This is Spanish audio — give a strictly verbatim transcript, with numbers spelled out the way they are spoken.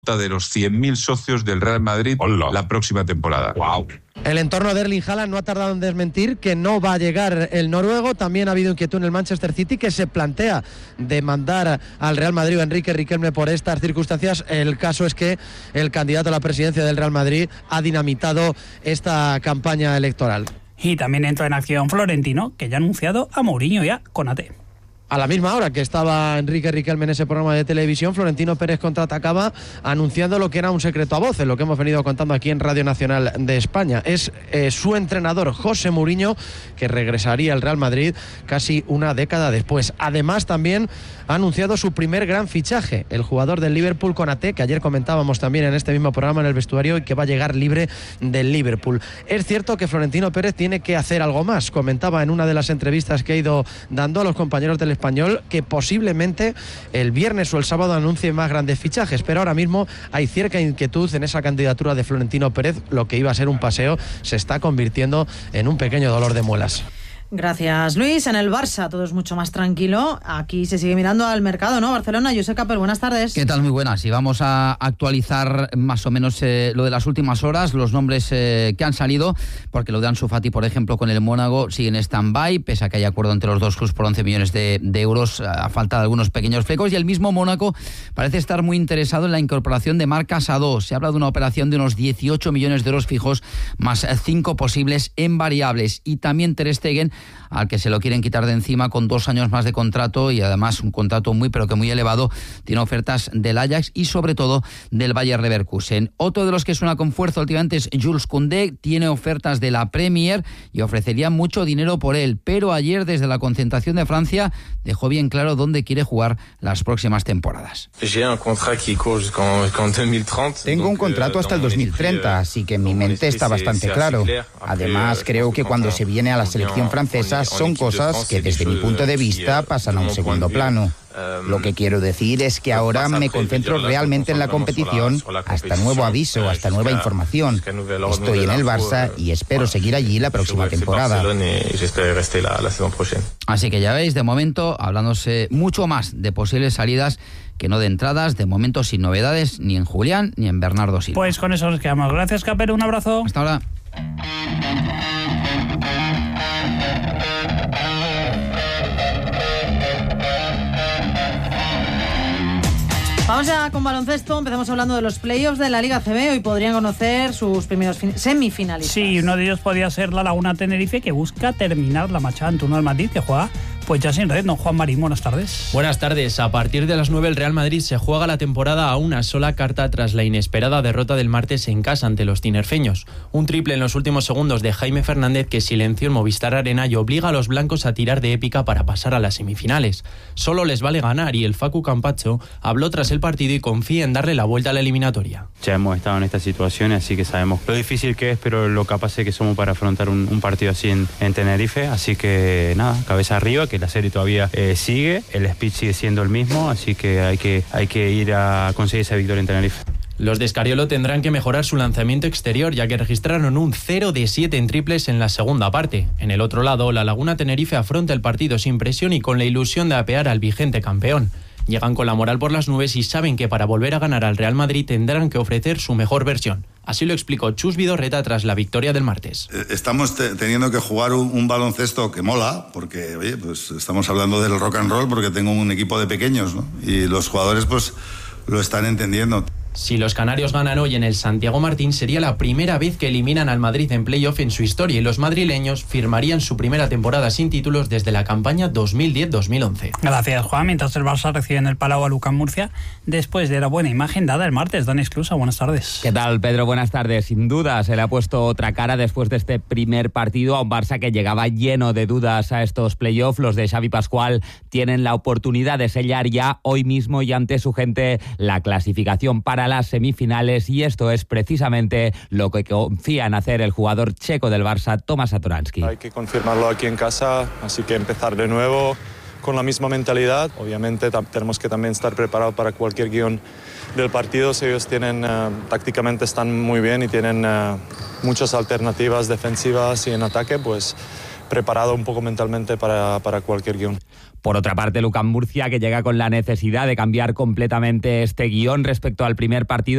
de los cien mil socios del Real Madrid Hola. la próxima temporada. Wow. El entorno de Erling Haaland no ha tardado en desmentir que no va a llegar el noruego. También ha habido inquietud en el Manchester City, que se plantea demandar al Real Madrid o Enrique Riquelme por estas circunstancias. El caso es que el candidato a la presidencia del Real Madrid ha dinamitado esta campaña electoral. Y también entra en acción Florentino, que ya ha anunciado a Mourinho ya con A T. A la misma hora que estaba Enrique Riquelme en ese programa de televisión, Florentino Pérez contraatacaba anunciando lo que era un secreto a voces, lo que hemos venido contando aquí en Radio Nacional de España. Es eh, su entrenador, José Mourinho, que regresaría al Real Madrid casi una década después. Además, también ha anunciado su primer gran fichaje, el jugador del Liverpool Konaté, que ayer comentábamos también en este mismo programa en el vestuario, y que va a llegar libre del Liverpool. Es cierto que Florentino Pérez tiene que hacer algo más. Comentaba en una de las entrevistas que ha ido dando a los compañeros del Español que posiblemente el viernes o el sábado anuncie más grandes fichajes, pero ahora mismo hay cierta inquietud en esa candidatura de Florentino Pérez. Lo que iba a ser un paseo se está convirtiendo en un pequeño dolor de muelas. Gracias, Luis. En el Barça todo es mucho más tranquilo. Aquí se sigue mirando al mercado, ¿no? Barcelona, Josep Capel, buenas tardes. ¿Qué tal? Muy buenas. Y vamos a actualizar más o menos eh, lo de las últimas horas, los nombres eh, que han salido, porque lo de Ansu Fati, por ejemplo, con el Mónaco sigue en stand-by, pese a que hay acuerdo entre los dos clubes por once millones de, de euros, a falta de algunos pequeños flecos. Y el mismo Mónaco parece estar muy interesado en la incorporación de Marc Casado. Se habla de una operación de unos dieciocho millones de euros fijos, más cinco posibles en variables. Y también Ter Stegen, al que se lo quieren quitar de encima con dos años más de contrato y además un contrato muy pero que muy elevado. Tiene ofertas del Ajax y sobre todo del Bayer Leverkusen. Otro de los que suena con fuerza últimamente es Jules Koundé. Tiene ofertas de la Premier y ofrecería mucho dinero por él, pero ayer desde la concentración de Francia dejó bien claro dónde quiere jugar las próximas temporadas. Tengo un contrato hasta el dos mil treinta, así que en mi mente está bastante claro. Además, creo que cuando se viene a la selección francesa son cosas que desde mi punto de vista pasan a un segundo plano. Lo que quiero decir es que ahora me concentro realmente en la competición hasta nuevo aviso, hasta nueva información. Estoy en el Barça y espero seguir allí la próxima temporada. Así que ya veis, de momento hablándose mucho más de posibles salidas que no de entradas, de momento sin novedades ni en Julián ni en Bernardo Silva. Pues con eso nos quedamos. Gracias, Capero, un abrazo. Hasta ahora. Vamos ya con baloncesto. Empezamos hablando de los playoffs de la Liga C B. Hoy podrían conocer sus primeros fin- semifinalistas. Sí, uno de ellos podría ser la Laguna Tenerife, que busca terminar la marcha en turno al Madrid, que juega pues ya sin red, ¿no? Juan Marín, buenas tardes. Buenas tardes. A partir de las nueve el Real Madrid se juega la temporada a una sola carta tras la inesperada derrota del martes en casa ante los tinerfeños. Un triple en los últimos segundos de Jaime Fernández que silenció en Movistar Arena y obliga a los blancos a tirar de épica para pasar a las semifinales. Solo les vale ganar y el Facu Campacho habló tras el partido y confía en darle la vuelta a la eliminatoria. Ya hemos estado en esta situación, así que sabemos lo difícil que es, pero lo capaces que somos para afrontar un, un partido así en, en Tenerife. Así que nada, cabeza arriba, que la serie todavía eh, sigue, el speech sigue siendo el mismo, así que hay que, hay que ir a conseguir esa victoria en Tenerife. Los de Escariolo tendrán que mejorar su lanzamiento exterior, ya que registraron un cero de siete en triples en la segunda parte. En el otro lado, la Laguna Tenerife afronta el partido sin presión y con la ilusión de apear al vigente campeón. Llegan con la moral por las nubes y saben que para volver a ganar al Real Madrid tendrán que ofrecer su mejor versión. Así lo explicó Chus Vidorreta tras la victoria del martes. Estamos te- teniendo que jugar un, un baloncesto que mola, porque oye, pues estamos hablando del rock and roll porque tengo un equipo de pequeños, ¿no? Y los jugadores pues lo están entendiendo. Si los canarios ganan hoy en el Santiago Martín, sería la primera vez que eliminan al Madrid en playoff en su historia y los madrileños firmarían su primera temporada sin títulos desde la campaña dos mil diez dos mil once. Gracias, Juan. Mientras el Barça recibe en el Palau a Lucán Murcia, después de la buena imagen dada el martes. Dani Esclusa, buenas tardes. ¿Qué tal, Pedro? Buenas tardes. Sin duda se le ha puesto otra cara después de este primer partido a un Barça que llegaba lleno de dudas a estos playoffs. Los de Xavi Pascual tienen la oportunidad de sellar ya hoy mismo y ante su gente la clasificación para las semifinales, y esto es precisamente lo que confía en hacer el jugador checo del Barça, Tomas Satoransky. Hay que confirmarlo aquí en casa, así que empezar de nuevo con la misma mentalidad. Obviamente tam- tenemos que también estar preparados para cualquier guión del partido. Si ellos tienen, uh, tácticamente están muy bien y tienen uh, muchas alternativas defensivas y en ataque, pues preparado un poco mentalmente para, para cualquier guión. Por otra parte, Lucán Murcia, que llega con la necesidad de cambiar completamente este guión respecto al primer partido.